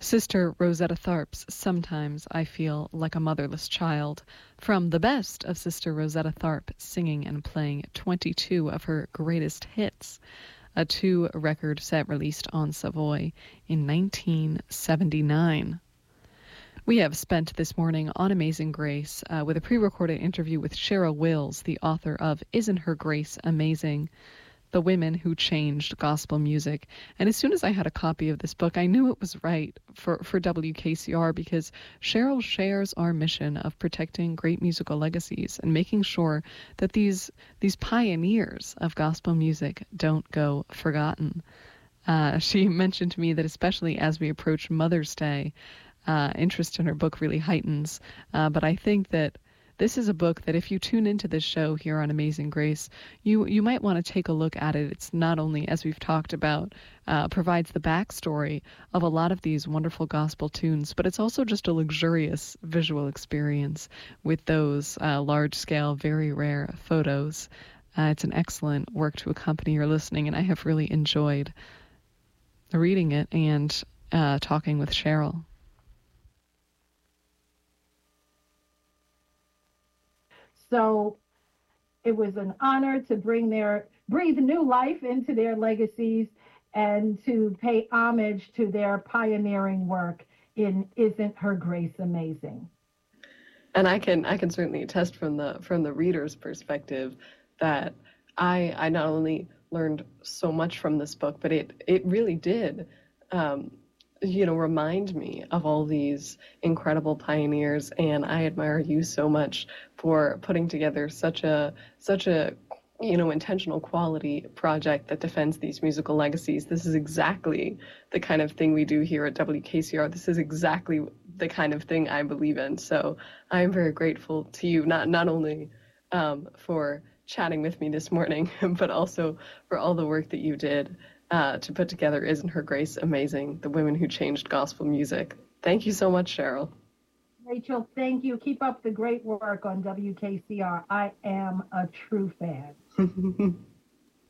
Sister Rosetta Tharpe's Sometimes I Feel Like a Motherless Child, from the best of Sister Rosetta Tharpe, singing and playing 22 of her greatest hits, a 2-record set released on Savoy in 1979. We have spent this morning on Amazing Grace with a pre-recorded interview with Cheryl Wills, the author of Isn't Her Grace Amazing? The Women Who Changed Gospel Music. And as soon as I had a copy of this book, I knew it was right for WKCR, because Cheryl shares our mission of protecting great musical legacies and making sure that these pioneers of gospel music don't go forgotten. She mentioned to me that especially as we approach Mother's Day, interest in her book really heightens. But I think that this is a book that if you tune into this show here on Amazing Grace, you might want to take a look at it. It's not only, as we've talked about, provides the backstory of a lot of these wonderful gospel tunes, but it's also just a luxurious visual experience with those large-scale, very rare photos. It's an excellent work to accompany your listening, and I have really enjoyed reading it and talking with Cheryl. So it was an honor to breathe new life into their legacies and to pay homage to their pioneering work in Isn't Her Grace Amazing? And I can certainly attest from the reader's perspective that I not only learned so much from this book, but it really did remind me of all these incredible pioneers, and I admire you so much for putting together such a intentional quality project that defends these musical legacies. This is exactly the kind of thing we do here at WKCR. This is exactly the kind of thing I believe in. So I'm very grateful to you, not only for chatting with me this morning, but also for all the work that you did to put together Isn't Her Grace Amazing? The Women Who Changed Gospel Music. Thank you so much, Cheryl. Rachel, thank you. Keep up the great work on WKCR. I am a true fan.